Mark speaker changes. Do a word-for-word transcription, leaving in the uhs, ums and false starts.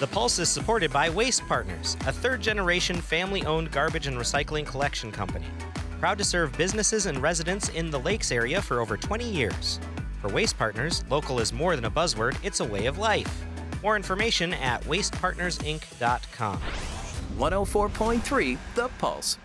Speaker 1: The Pulse is supported by Waste Partners, a third generation family owned garbage and recycling collection company. Proud to serve businesses and residents in the Lakes area for over twenty years. For Waste Partners, local is more than a buzzword, it's a way of life. More information at waste partners inc dot com.
Speaker 2: one oh four point three The Pulse.